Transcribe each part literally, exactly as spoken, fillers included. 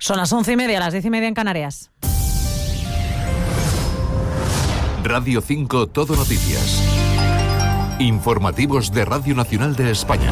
Son las once y media, las diez y media en Canarias. Radio cinco Todo Noticias. Informativos de Radio Nacional de España.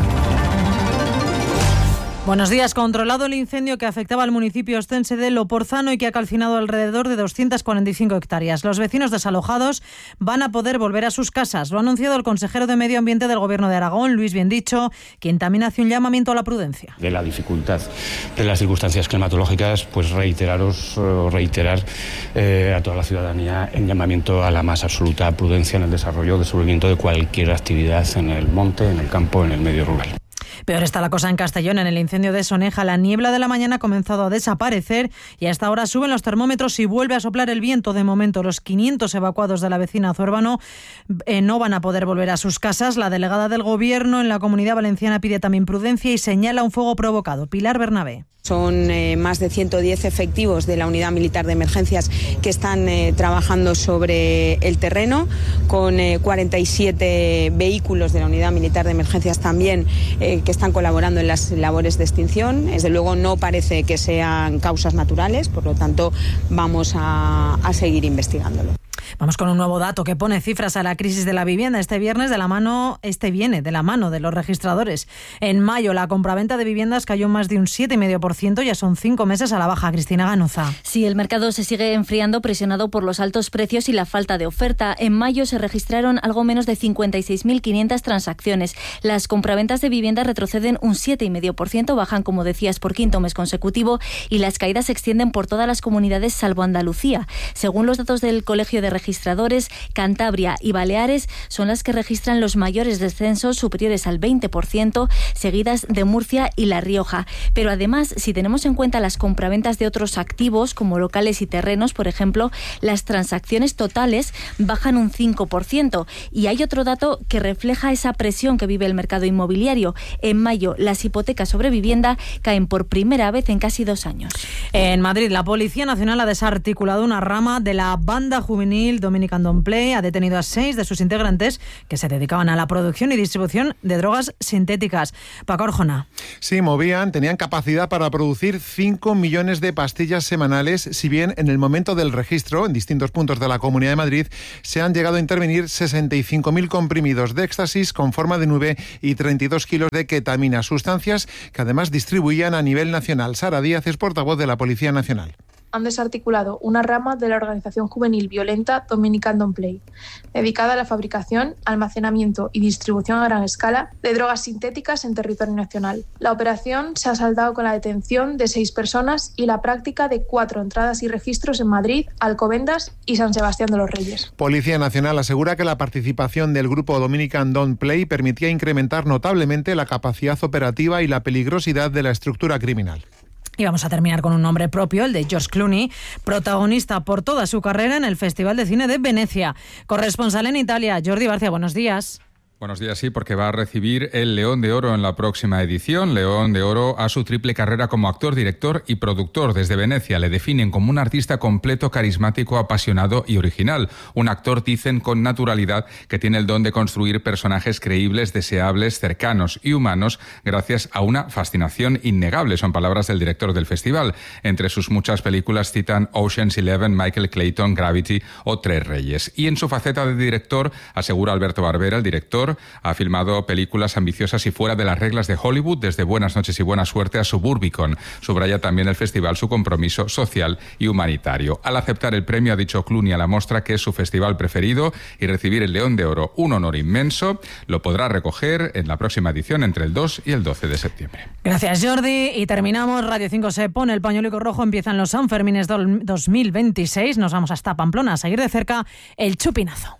Buenos días. Controlado el incendio que afectaba al municipio ostense de Loporzano y que ha calcinado alrededor de doscientas cuarenta y cinco hectáreas. Los vecinos desalojados van a poder volver a sus casas. Lo ha anunciado el consejero de Medio Ambiente del Gobierno de Aragón, Luis Biendicho, quien también hace un llamamiento a la prudencia. De la dificultad de las circunstancias climatológicas, pues reiteraros, reiterar eh, a toda la ciudadanía en llamamiento a la más absoluta prudencia en el desarrollo, desenvolvimiento de cualquier actividad en el monte, en el campo, en el medio rural. Peor está la cosa en Castellón. En el incendio de Soneja, la niebla de la mañana ha comenzado a desaparecer y a esta hora suben los termómetros y vuelve a soplar el viento. De momento, los quinientos evacuados de la vecina Zurbano eh, no van a poder volver a sus casas. La delegada del Gobierno en la Comunidad Valenciana pide también prudencia y señala un fuego provocado. Pilar Bernabé. Son eh, más de ciento diez efectivos de la Unidad Militar de Emergencias que están eh, trabajando sobre el terreno, con eh, cuarenta y siete vehículos de la Unidad Militar de Emergencias también eh, que están colaborando en las labores de extinción. Desde luego no parece que sean causas naturales, por lo tanto vamos a, a seguir investigándolo. Vamos con un nuevo dato que pone cifras a la crisis de la vivienda. Este viernes de la mano, este viene de la mano de los registradores. En mayo la compraventa de viviendas cayó más de un siete coma cinco por ciento, ya son cinco meses a la baja. Cristina Ganuza. Sí, el mercado se sigue enfriando, presionado por los altos precios y la falta de oferta. En mayo se registraron algo menos de cincuenta y seis mil quinientas transacciones. Las compraventas de vivienda retroceden un siete coma cinco por ciento, bajan, como decías, por quinto mes consecutivo, y las caídas se extienden por todas las comunidades salvo Andalucía. Según los datos del Colegio de Registradores, Cantabria y Baleares son las que registran los mayores descensos, superiores al veinte por ciento, seguidas de Murcia y La Rioja. Pero además, si tenemos en cuenta las compraventas de otros activos, como locales y terrenos, por ejemplo, las transacciones totales bajan un cinco por ciento. Y hay otro dato que refleja esa presión que vive el mercado inmobiliario. En mayo, las hipotecas sobre vivienda caen por primera vez en casi dos años. En Madrid, la Policía Nacional ha desarticulado una rama de la banda juvenil Dominican Don't Play. Ha detenido a seis de sus integrantes que se dedicaban a la producción y distribución de drogas sintéticas. Paco Arjona. Sí, movían, tenían capacidad para producir cinco millones de pastillas semanales, si bien en el momento del registro, en distintos puntos de la Comunidad de Madrid, se han llegado a intervenir sesenta y cinco mil comprimidos de éxtasis con forma de nube y treinta y dos kilos de ketamina, sustancias que además distribuían a nivel nacional. Sara Díaz es portavoz de la Policía Nacional. Han desarticulado una rama de la organización juvenil violenta Dominican Don't Play, dedicada a la fabricación, almacenamiento y distribución a gran escala de drogas sintéticas en territorio nacional. La operación se ha saldado con la detención de seis personas y la práctica de cuatro entradas y registros en Madrid, Alcobendas y San Sebastián de los Reyes. Policía Nacional asegura que la participación del grupo Dominican Don't Play permitía incrementar notablemente la capacidad operativa y la peligrosidad de la estructura criminal. Y vamos a terminar con un nombre propio, el de George Clooney, protagonista por toda su carrera en el Festival de Cine de Venecia. Corresponsal en Italia, Jordi Barcia, buenos días. Buenos días, sí, porque va a recibir el León de Oro en la próxima edición. León de Oro a su triple carrera como actor, director y productor. Desde Venecia le definen como un artista completo, carismático, apasionado y original. Un actor, dicen, con naturalidad, que tiene el don de construir personajes creíbles, deseables, cercanos y humanos gracias a una fascinación innegable. Son palabras del director del festival. Entre sus muchas películas citan Ocean's Eleven, Michael Clayton, Gravity o Tres Reyes. Y en su faceta de director, asegura Alberto Barbera, el director, ha filmado películas ambiciosas y fuera de las reglas de Hollywood, desde Buenas noches y buena suerte a Suburbicon. Subraya también el festival su compromiso social y humanitario. Al aceptar el premio, ha dicho Clooney a la mostra que es su festival preferido y recibir el León de Oro, un honor inmenso. Lo podrá recoger en la próxima edición entre el dos y el doce de septiembre. Gracias, Jordi. Y terminamos. Radio cinco se pone el pañuelo rojo. Empiezan los Sanfermines dos mil veintiséis. Nos vamos hasta Pamplona a seguir de cerca el chupinazo.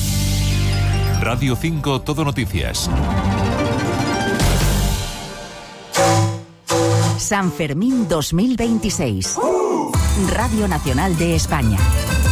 Radio cinco Todo Noticias. San Fermín dos mil veintiséis. Radio Nacional de España.